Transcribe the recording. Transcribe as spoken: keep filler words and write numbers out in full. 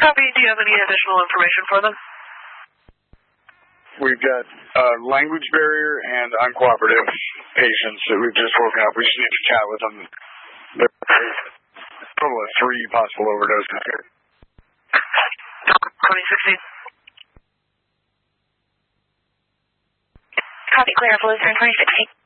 Copy. Do you have any additional information for them? We've got uh, language barrier and uncooperative patients that we've just woken up. We just need to chat with them. There's a total of three possible overdoses here. twenty sixteen. Copy, clear for Lutheran twenty sixteen.